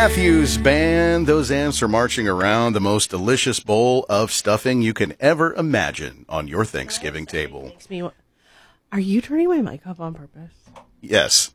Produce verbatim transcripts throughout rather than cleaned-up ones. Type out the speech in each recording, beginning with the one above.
Matthews Band. Those ants are marching around the most delicious bowl of stuffing you can ever imagine on your Thanksgiving table. Makes me. Are you turning my mic up on purpose? Yes.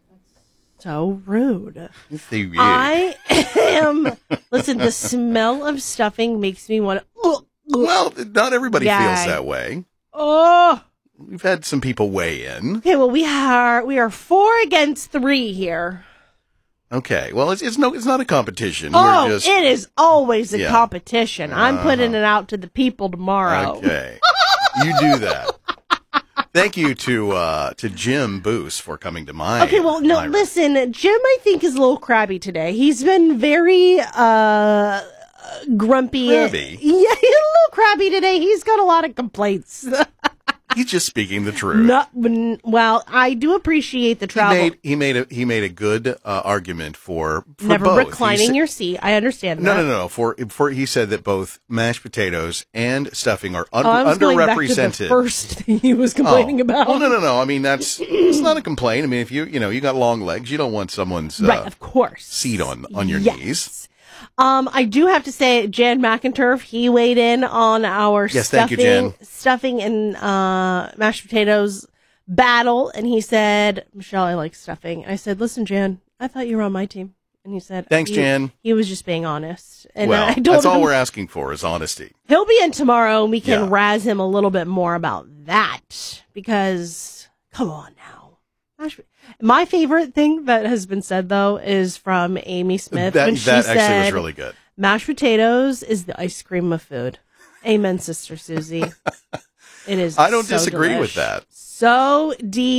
So rude. The, I am. Listen, the smell of stuffing makes me want to. Well, not everybody Gag. feels that way. Oh. We've had some people weigh in. Okay, well, we are we are four against three here. Okay, well, it's it's no, it's not a competition. Oh, We're just, it is always a Yeah. competition. I'm Uh-huh. putting it out to the people tomorrow. Okay, you do that. Thank you to uh, to Jim Boos for coming to my. Okay, well, no, my- listen, Jim, I think, is a little crabby today. He's been very uh, grumpy. Crabby? Yeah, he's a little crabby today. He's got a lot of complaints. He's just speaking the truth. No, well, I do appreciate the He travel. made he made a he made a good uh, argument for, for Never both. He reclining said- your seat. I understand No, that. no, no, no. For for he said that both mashed potatoes and stuffing are un- Oh, I was going back to the underrepresented. first thing he was complaining oh. about. Oh, no, no, no. I mean, that's it's not a complaint. I mean, if you you know you got long legs, you don't want someone's uh, Right, of course. seat on on your Yes. knees. Um, I do have to say, Jan McInturf, he weighed in on our Yes, stuffing, thank you, Jan. stuffing and uh, mashed potatoes battle, and he said, "Michelle, I like stuffing." I said, "Listen, Jan, I thought you were on my team," and he said, Thanks, he, Jan. He was just being honest, and well, I told that's all him we're asking for is honesty. he'll be in tomorrow, and we can Yeah. razz him a little bit more about that because, come on now, Mashed- my favorite thing that has been said though is from Amy Smith That when she that said, actually was really good. mashed potatoes is the ice cream of food. Amen, Sister Susie. It is. I don't so disagree delish. with that. So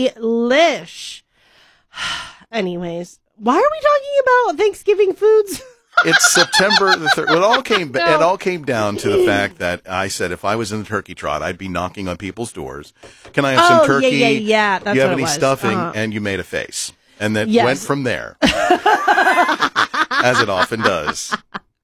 delish. Anyways, why are we talking about Thanksgiving foods? It's September the third. Well, it all came. No. It all came down to the fact that I said if I was in the turkey trot, I'd be knocking on people's doors. Can I have Oh, some yeah, turkey? yeah, yeah, that's Do you have what it any was. stuffing? Uh-huh. And you made a face, and that Yes. went from there, as it often does.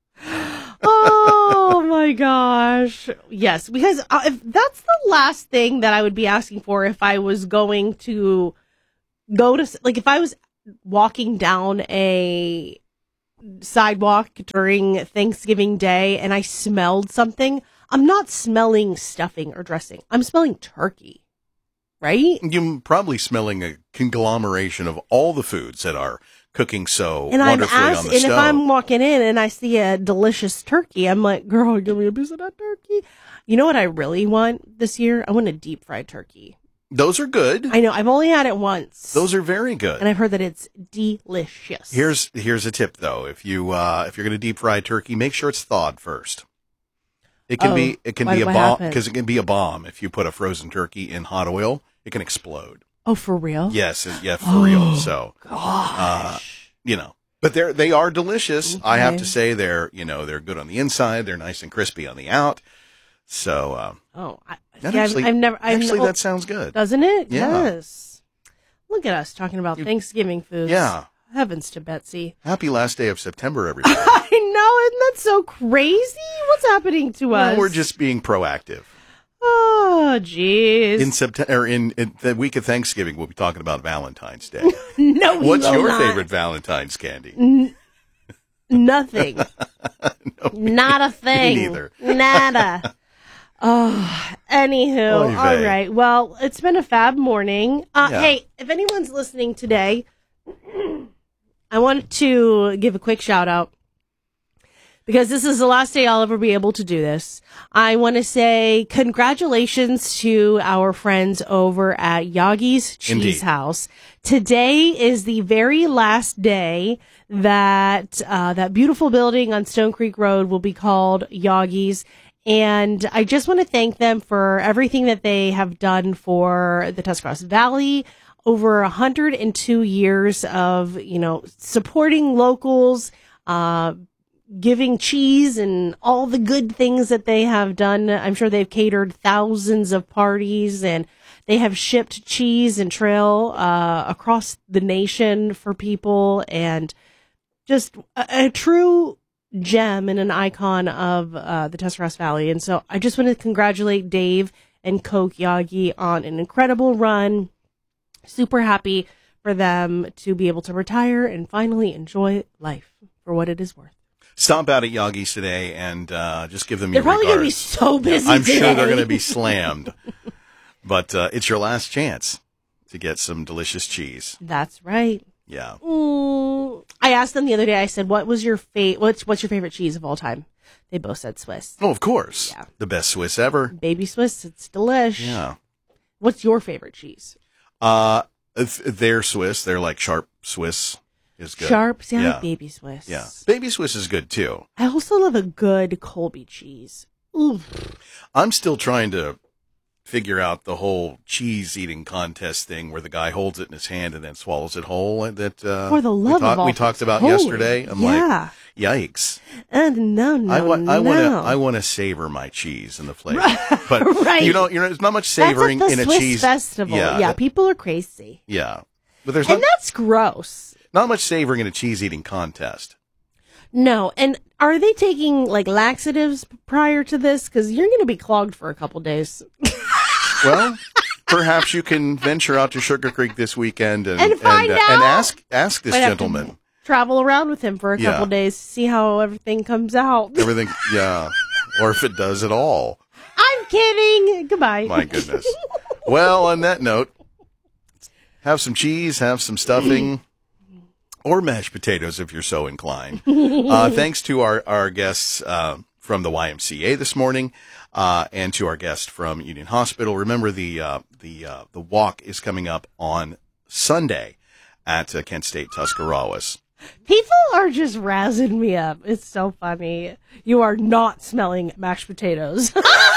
Oh my gosh. Yes, because uh, if that's the last thing that I would be asking for if I was going to go to, s- like, if I was walking down a sidewalk during Thanksgiving Day and I smelled something, I'm not smelling stuffing or dressing. I'm smelling turkey, right? You're probably smelling a conglomeration of all the foods that are cooking so And I'm wonderfully on asked, the and stove. if I'm walking in and I see a delicious turkey, I'm like, girl, give me a piece of that turkey. You know what I really want this year? I want a deep fried turkey. Those are good. I know I've only had it once. Those are very good. and I've heard that it's delicious. Here's here's a tip though. If you uh, if you're going to deep fry turkey, make sure it's thawed first. It can Oh, be it can why- be a what bomb happened? because it can be a bomb if you put a frozen turkey in hot oil. It can explode. Oh, for real? Yes, it- yeah, for Oh, real. So Gosh. you know, but they're they are delicious. I have Okay. to say they're you know they're good on the inside. They're nice and crispy on the out. So um, oh, I, that see, I've- actually I've, never. I've actually no- that sounds good. doesn't it? Yeah. Yes. Look at us talking about You- Thanksgiving foods. Yeah. Heavens to Betsy. Happy last day of September, everybody. I know, isn't that so crazy? What's happening to us? Well, we're just being proactive. Oh, jeez. In September, in, in the week of Thanksgiving, we'll be talking about Valentine's Day. No, we What's will your not. favorite Valentine's candy? Nothing. Not a thing. neither. Nada. Oh, anywho. Oy vey. All right. Well, it's been a fab morning. Uh, Yeah. Hey, if anyone's listening today, I wanted to give a quick shout out because this is the last day I'll ever be able to do this. I want to say congratulations to our friends over at Yagi's Cheese Indeed. House. Today is the very last day that uh, that beautiful building on Stone Creek Road will be called Yagi's. And I just want to thank them for everything that they have done for the Tuscarawas Valley over one hundred two years of, you know, supporting locals, uh, giving cheese and all the good things that they have done. I'm sure they've catered thousands of parties and they have shipped cheese and trail uh, across the nation for people, and just a, a true gem and an icon of uh, the Tuscarawas Valley. And so I just want to congratulate Dave and Coke Yagi on an incredible run. Super happy for them to be able to retire and finally enjoy life for what it is worth. Stomp out at Yogi's today and uh, just give them They're your probably going to be regards. so busy I'm today. sure they're going to be slammed. But uh, it's your last chance to get some delicious cheese. That's right. Yeah. Mm, I asked them the other day, I said, what was your fa- what's, what's your favorite cheese of all time? They both said Swiss. Oh, of course. Yeah. The best Swiss ever. Baby Swiss, it's delish. Yeah. What's your favorite cheese? Uh, if they're Swiss. They're like sharp Swiss is good. Sharp, yeah, I Yeah. like Baby Swiss. Yeah. Baby Swiss is good too. I also love a good Colby cheese. Ooh. I'm still trying to figure out the whole cheese eating contest thing where the guy holds it in his hand and then swallows it whole. And that uh, For the love we, ta- of all we talked about holy. yesterday. I'm Yeah. like, yikes! Uh, no, no, I want, no. I want to, I want to savor my cheese and the flavor, but Right. you know, you know, there's not much That's savoring at the in a Swiss cheese festival. Yeah, Yeah, that- people are crazy. yeah, but there's And not, that's gross. not much savoring in a cheese eating contest. No, and are they taking like laxatives prior to this? Because you're going to be clogged for a couple days. Well, perhaps you can venture out to Sugar Creek this weekend and And find uh, out. and ask ask this Might have to gentleman. Travel around with him for a Yeah. couple days, see how everything comes out. Everything, yeah, or if it does at all. I'm kidding. Goodbye. My goodness. Well, on that note, have some cheese, have some stuffing, or mashed potatoes if you're so inclined. Uh, thanks to our, our guests uh, from the Y M C A this morning, uh, and to our guest from Union Hospital. Remember, the uh, the uh, the walk is coming up on Sunday at uh, Kent State Tuscarawas. People are just razzing me up. It's so funny. You are not smelling mashed potatoes.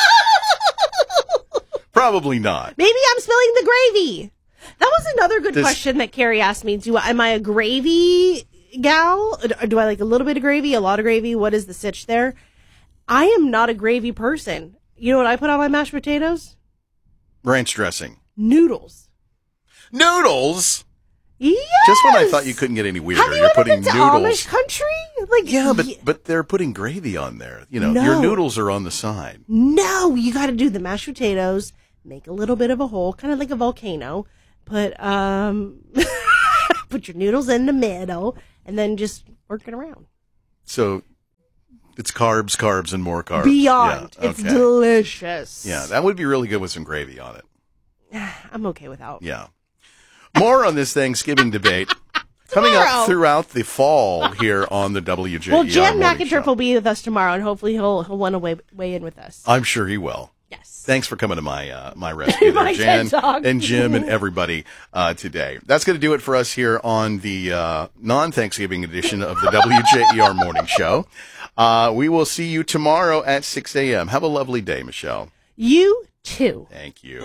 Probably not. Maybe I'm smelling the gravy. That was another good Does- question that Carrie asked me. Do am I a gravy gal? Or do I like a little bit of gravy, a lot of gravy? What is the sitch there? I am not a gravy person. You know what I put on my mashed potatoes? Ranch dressing. Noodles. Noodles? Yes. Just when I thought you couldn't get any weirder, Have you you're ever putting been to noodles. Amish country? Like, Yeah, but y- but they're putting gravy on there. You know, No. your noodles are on the side. no, you got to do the mashed potatoes. Make a little bit of a hole, kind of like a volcano. Put um, put your noodles in the middle, and then just work it around. So it's carbs, carbs, and more carbs. Beyond, Yeah, it's okay. delicious. Yeah, that would be really good with some gravy on it. I'm okay without. Yeah. More on this Thanksgiving debate coming Tomorrow. up throughout the fall here on the W J E R Well, Jan Morning McInturf Show. will be with us tomorrow, and hopefully he'll he'll want to weigh, weigh in with us. I'm sure he will. Yes. Thanks for coming to my uh, my rescue there, My Jan TED Talk. and Jim and everybody uh, today. That's going to do it for us here on the uh, non-Thanksgiving edition of the W J E R Morning Show. Uh, we will see you tomorrow at six a.m. Have a lovely day, Michelle. You too. Thank you.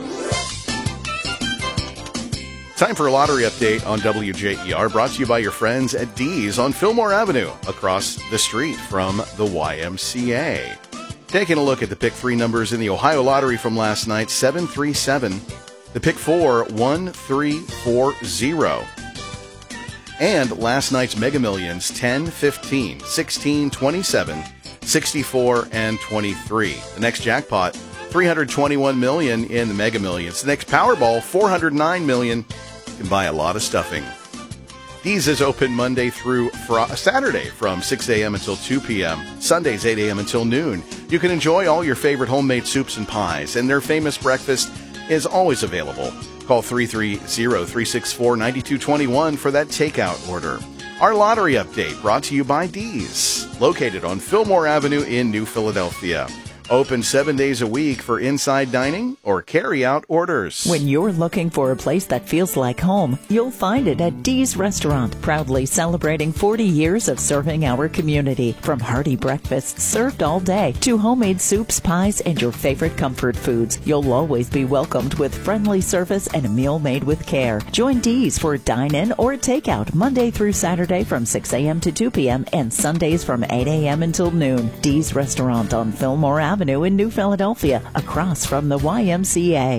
Time for a lottery update on W J E R, brought to you by your friends at D's on Fillmore Avenue, across the street from the Y M C A. Taking a look at the pick three numbers in the Ohio Lottery from last night, seven three seven. The pick four, one three four zero. And last night's Mega Millions, ten, fifteen, sixteen, twenty-seven, sixty-four, and twenty-three. The next jackpot, three hundred twenty-one million dollars in the Mega Millions. The next Powerball, four hundred nine million dollars. You can buy a lot of stuffing. D's is open Monday through fr- Saturday from six a.m. until two p.m., Sundays eight a.m. until noon. You can enjoy all your favorite homemade soups and pies, and their famous breakfast is always available. Call three three zero, three six four, nine two two one for that takeout order. Our lottery update brought to you by D's, located on Fillmore Avenue in New Philadelphia. Open seven days a week for inside dining or carry-out orders. When you're looking for a place that feels like home, you'll find it at Dee's Restaurant, proudly celebrating forty years of serving our community. From hearty breakfasts served all day to homemade soups, pies, and your favorite comfort foods, you'll always be welcomed with friendly service and a meal made with care. Join Dee's for dine-in or takeout Monday through Saturday from six a.m. to two p.m. and Sundays from eight a.m. until noon. Dee's Restaurant on Fillmore Avenue in New Philadelphia, across from the Y M C A.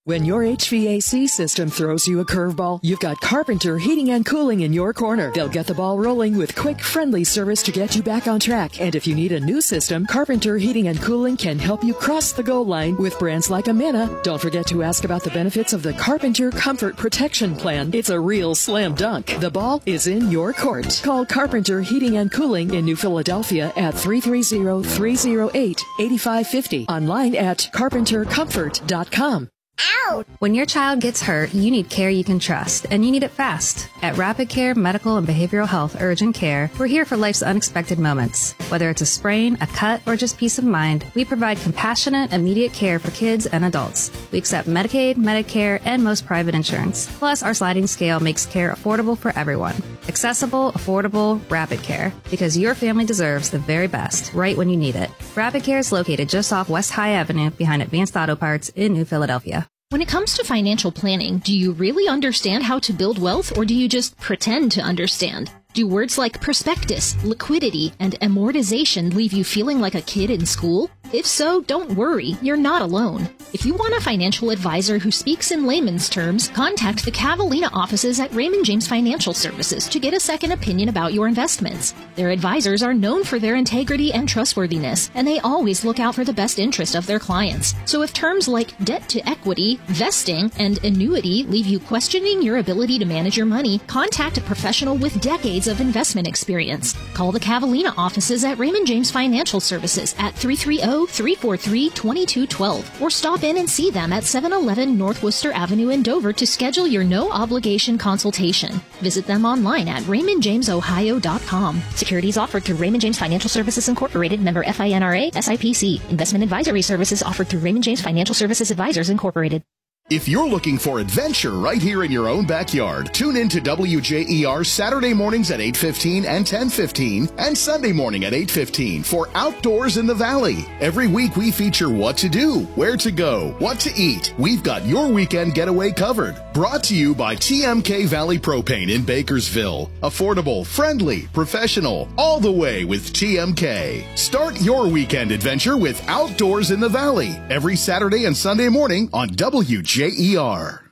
When your H V A C system throws you a curveball, you've got Carpenter Heating and Cooling in your corner. They'll get the ball rolling with quick, friendly service to get you back on track. And if you need a new system, Carpenter Heating and Cooling can help you cross the goal line with brands like Amana. Don't forget to ask about the benefits of the Carpenter Comfort Protection Plan. It's a real slam dunk. The ball is in your court. Call Carpenter Heating and Cooling in New Philadelphia at three three zero, three zero eight, eight five five zero. Online at carpenter comfort dot com. Ow! When your child gets hurt, you need care you can trust, and you need it fast. At Rapid Care Medical and Behavioral Health Urgent Care, we're here for life's unexpected moments. Whether it's a sprain, a cut, or just peace of mind, we provide compassionate, immediate care for kids and adults. We accept Medicaid, Medicare, and most private insurance. Plus, our sliding scale makes care affordable for everyone. Accessible, affordable, Rapid Care. Because your family deserves the very best, right when you need it. Rapid Care is located just off West High Avenue behind Advanced Auto Parts in New Philadelphia. When it comes to financial planning, do you really understand how to build wealth, or do you just pretend to understand? Do words like prospectus, liquidity, and amortization leave you feeling like a kid in school? If so, don't worry, you're not alone. If you want a financial advisor who speaks in layman's terms, contact the Cavallina offices at Raymond James Financial Services to get a second opinion about your investments. Their advisors are known for their integrity and trustworthiness, and they always look out for the best interest of their clients. So if terms like debt to equity, vesting, and annuity leave you questioning your ability to manage your money, contact a professional with decades of investment experience. Call the Cavallina offices at Raymond James Financial Services at three three zero, three four three, two two one two or stop in and see them at seven eleven North Worcester Avenue in Dover to schedule your no-obligation consultation. Visit them online at raymond james ohio dot com. Securities offered through Raymond James Financial Services Incorporated, member FINRA, S I P C. Investment advisory services offered through Raymond James Financial Services Advisors Incorporated. If you're looking for adventure right here in your own backyard, tune in to W J E R Saturday mornings at eight fifteen and ten fifteen and Sunday morning at eight fifteen for Outdoors in the Valley. Every week we feature what to do, where to go, what to eat. We've got your weekend getaway covered. Brought to you by T M K Valley Propane in Bakersville. Affordable, friendly, professional, all the way with T M K. Start your weekend adventure with Outdoors in the Valley every Saturday and Sunday morning on W J E R.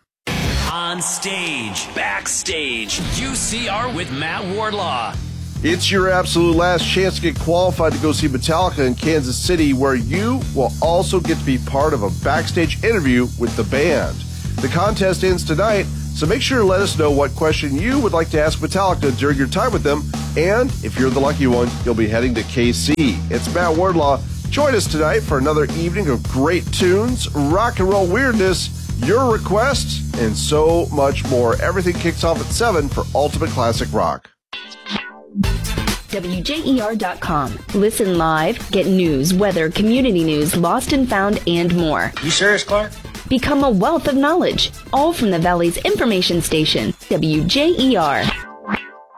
On stage, backstage, U C R with Matt Wardlaw. It's your absolute last chance to get qualified to go see Metallica in Kansas City, where you will also get to be part of a backstage interview with the band. The contest ends tonight, so make sure to let us know what question you would like to ask Metallica during your time with them, and if you're the lucky one, you'll be heading to K C. It's Matt Wardlaw. Join us tonight for another evening of great tunes, rock and roll weirdness, your requests, and so much more. Everything kicks off at seven for Ultimate Classic Rock. W J E R dot com. Listen live, get news, weather, community news, lost and found, and more. You serious, Clark? Become a wealth of knowledge, all from the Valley's information station, W J E R.